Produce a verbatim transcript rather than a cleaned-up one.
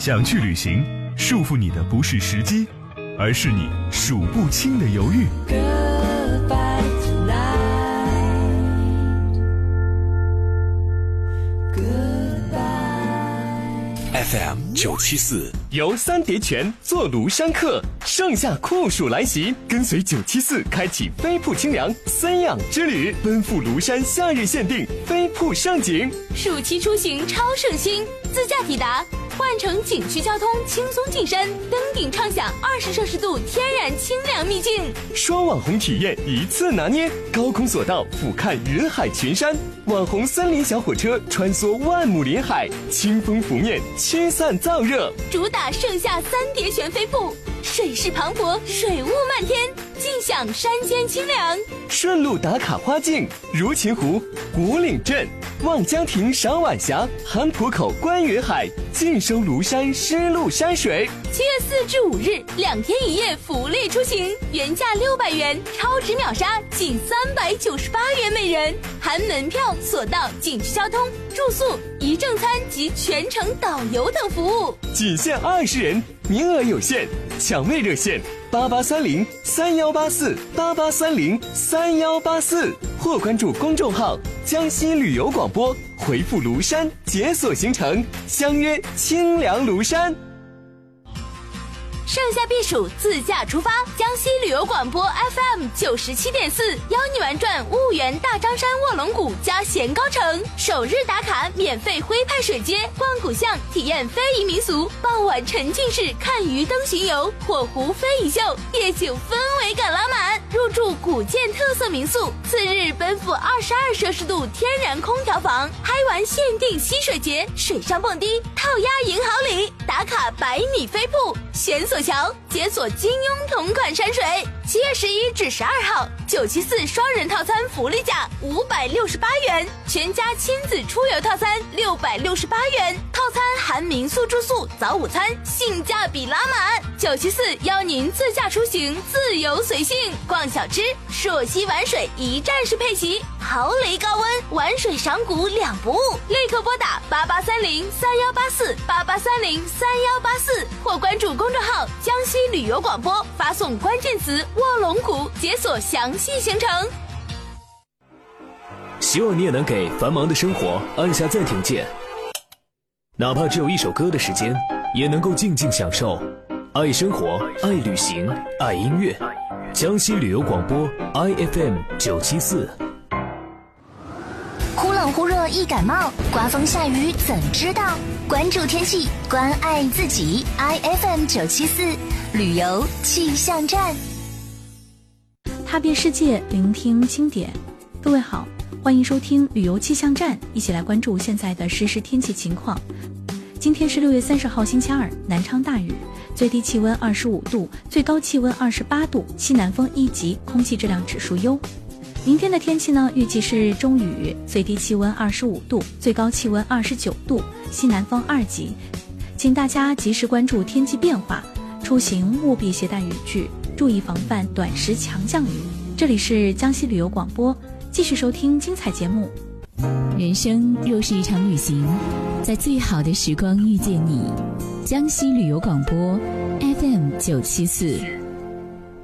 想去旅行，束缚你的不是时机，而是你数不清的犹豫。 F M 九七四由三叠泉做庐山客，盛夏酷暑来袭，跟随九七四开启飞瀑清凉三养之旅，奔赴庐山夏日限定飞瀑盛景。 暑期出行超省心，自驾抵达，换乘景区交通轻松进山，登顶畅享二十摄氏度天然清凉秘境。 双网红体验一次拿捏，高空索道俯瞰云海群山，网红森林小火车穿梭万亩林海，清风拂面驱散燥热。 主打盛夏三叠泉飞瀑，水势磅礴，水雾漫天，尽享山间清凉。 顺路打卡花境，如琴湖、古岭镇、望江亭赏晚霞，韩浦口观云海，尽收庐山湿漉山水。 七月四至五日，两天一夜福利出行，原价六百元，超值秒杀仅三百九十八元每人，含门票、索道、景区交通、住宿、一正餐及全程导游等服务， 仅限二十人，名额有限，抢位热线八八三零三幺八四八八三零三幺八四，或关注公众号江西旅游广播，回复庐山解锁行程，相约清凉庐山。 盛夏避暑，自驾出发，江西旅游广播 F M 九十七点四邀你玩转婺源大张山卧龙谷加咸高城，首日打卡免费徽派水街，逛古巷体验非遗民俗，傍晚沉浸式看鱼灯巡游，火湖非遗秀，夜景氛围感拉满，入住古建特色民宿。次日奔赴二十二摄氏度天然空调房，嗨玩限定溪水节，水上蹦迪，套鸭赢好礼，打卡百米飞瀑，悬索桥，解锁金庸同款山水。七月十一至十二号，九七四双人套餐福利价五百六十八元，全家亲子出游套餐六百六十八元，套餐含民宿住宿、早午餐，性价比拉满。九七四邀您自驾出行，自由随性，逛小吃，朔溪玩水一站式配齐，毫厘高温，玩水赏谷两不误。立刻拨打八八三零三幺八四八八三零三幺八四，或关注公众号江西旅游广播，发送关键词卧龙谷，解锁详细行程。 希望你也能给繁忙的生活按下暂停键，哪怕只有一首歌的时间，也能够静静享受。爱生活，爱旅行，爱音乐。江西旅游广播 I F M 九七四。 忽冷忽热易感冒，刮风下雨怎知道？关注天气，关爱自己。I F M 九七四旅游气象站， 踏遍世界，聆听经典。各位好，欢迎收听旅游气象站，一起来关注现在的实时天气情况。今天是六月三十号星期二，南昌大雨，最低气温二十五度，最高气温二十八度，西南风一级，空气质量指数优。明天的天气呢，预计是中雨，最低气温二十五度，最高气温二十九度，西南风二级。请大家及时关注天气变化，出行务必携带雨具，注意防范短时强降雨。这里是江西旅游广播，继续收听精彩节目。 人生若是一场旅行，在最好的时光遇见你。江西旅游广播 F M 九七四。